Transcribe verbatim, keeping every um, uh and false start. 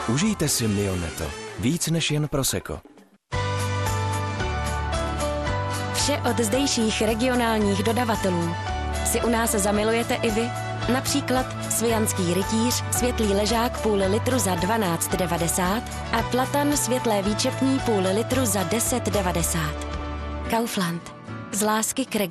Užijte si Mioneto. Víc než jen prosecco. Vše od zdejších regionálních dodavatelů si u nás zamilujete i vy. Například svijanský rytíř, světlý ležák půl litru za dvanáct devadesát a platan světlé výčepní půl litru za deset devadesát. Kaufland. Z lásky k regionu.